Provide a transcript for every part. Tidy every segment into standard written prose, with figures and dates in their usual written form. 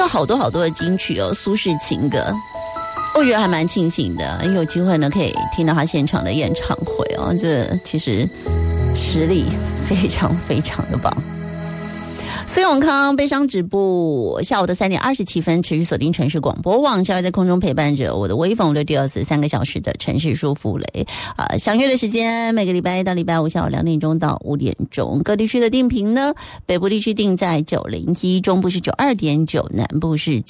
好多好多的金曲哦，苏轼情歌，我觉得还蛮庆幸的，有机会呢可以听到他现场的演唱会哦，这其实实力非常非常的棒。苏永康悲伤止步，下午的3点27分持续锁定城市广播网，稍微在空中陪伴着我的微风624 3个小时的城市舒服雷相约的时间每个礼拜一到礼拜五下午2点钟到5点钟，各地区的定频呢，北部地区定在901，中部是92.9，南部是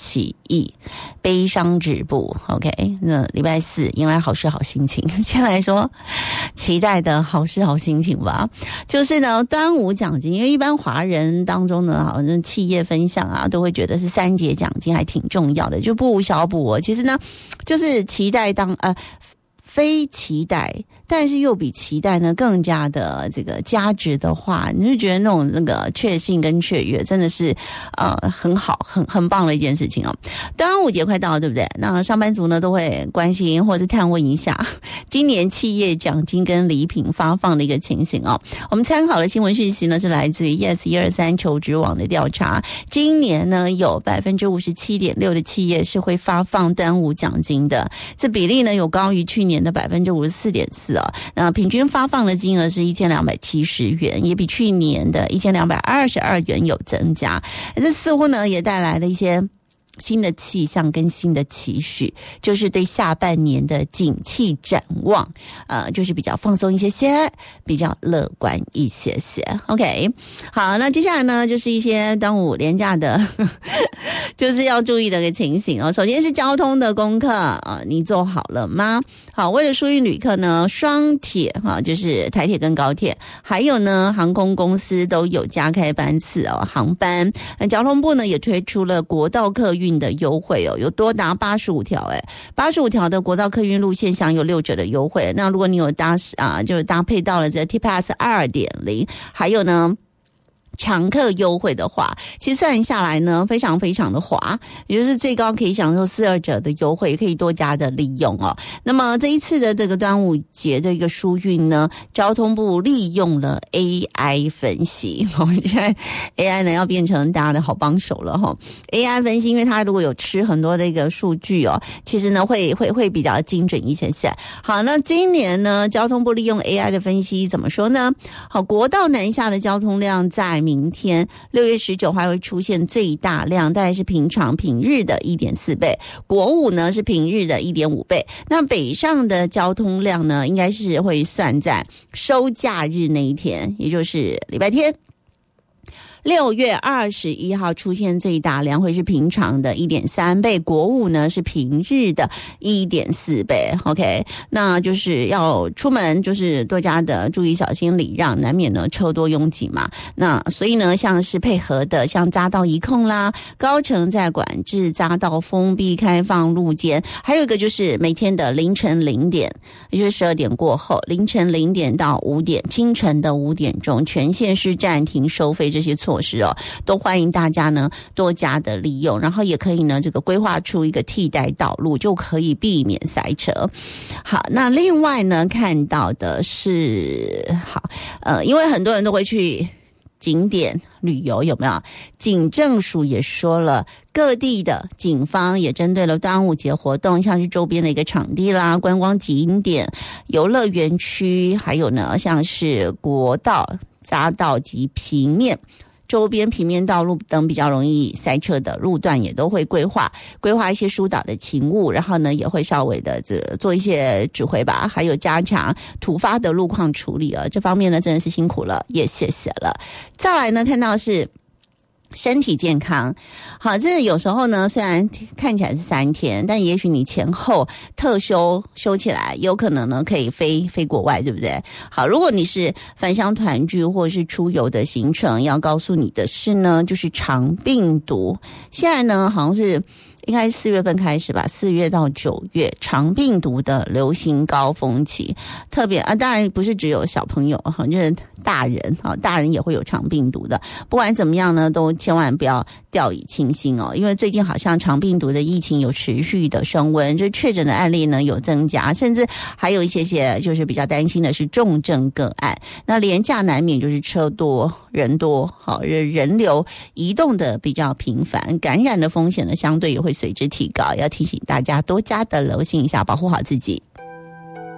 971。悲伤止步 OK， 那礼拜四迎来好事好心情，先来说期待的好事好心情吧，就是呢端午奖金，因为一般华人当中呢，好像企业分享啊，都会觉得是3节奖金还挺重要的，就不无小补哦。其实呢，就是期待非期待，但是又比期待呢更加的这个价值的话，你就觉得那个确信跟雀跃真的是很好很棒的一件事情哦。端午节快到了，对不对？那上班族呢都会关心或者探问一下今年企业奖金跟礼品发放的一个情形哦。我们参考的新闻讯息呢是来自于 Yes123 求职网的调查，今年呢有 57.6% 的企业是会发放端午奖金的，这比例呢有高于去年的 54.4% 哦。那平均发放的金额是1270元，也比去年的1222元有增加。这似乎呢也带来了一些新的气象跟新的期许，就是对下半年的景气展望就是比较放松一些些，比较乐观一些些。 OK， 好，那接下来呢就是一些端午连假的就是要注意的一个情形哦。首先是交通的功课你做好了吗？好，为了疏运旅客呢，双铁就是台铁跟高铁，还有呢航空公司都有加开班次航班。交通部呢也推出了国道客运的优惠有多达85条85条的国道客运路线享有6折的优惠。那如果你有就是搭配到了这 T-Pass 2.0， 还有呢常客优惠的话，其实算下来呢非常非常的划，也就是最高可以享受42折的优惠，也可以多加的利用哦。那么这一次的这个端午节的一个疏运呢，交通部利用了 AI 分析，现在 AI 呢要变成大家的好帮手了AI 分析，因为它如果有吃很多的一个数据其实呢会比较精准一些些。好，那今年呢交通部利用 AI 的分析怎么说呢？好，国道南下的交通量在明天6月19号会出现最大量，大概是平日的 1.4 倍，国五呢是平日的 1.5 倍。那北上的交通量呢应该是会算在收假日那一天，也就是礼拜天6月21号出现最大量，会是平常的 1.3 倍，国五呢是平日的 1.4 倍。 OK， 那就是要出门就是多加的注意小心礼让，难免呢车多拥挤嘛。那所以呢像是配合的像匝道移控啦，高乘在管制，匝道封闭开放路肩，还有一个就是每天的凌晨0点，也就是12点过后，凌晨0点到5点，清晨的5点钟全线是暂停收费，这些措施都欢迎大家呢多加的利用，然后也可以呢这个规划出一个替代道路，就可以避免塞车。好，那另外呢看到的是因为很多人都会去景点旅游，有没有？警政署也说了，各地的警方也针对了端午节活动，像是周边的一个场地啦、观光景点、游乐园区，还有呢像是国道、匝道及平面周边平面道路等比较容易塞车的路段，也都会规划一些疏导的勤务，然后呢也会稍微的做一些指挥吧，还有加强突发的路况处理这方面呢真的是辛苦了，也谢谢了。再来呢看到是身体健康。好，这有时候呢虽然看起来是3天，但也许你前后特休起来，有可能呢可以飞国外，对不对？好，如果你是返乡团聚或者是出游的行程，要告诉你的是呢就是肠病毒，现在呢好像是应该4月份开始吧，4月到9月肠病毒的流行高峰期，特别当然不是只有小朋友哈，就是大人啊，大人也会有肠病毒的。不管怎么样呢，都千万不要掉以轻心哦，因为最近好像肠病毒的疫情有持续的升温，这确诊的案例呢有增加，甚至还有一些就是比较担心的是重症个案。那连假难免就是车多人多，好，人流移动的比较频繁，感染的风险呢相对也会随之提高，要提醒大家多加的留心一下，保护好自己。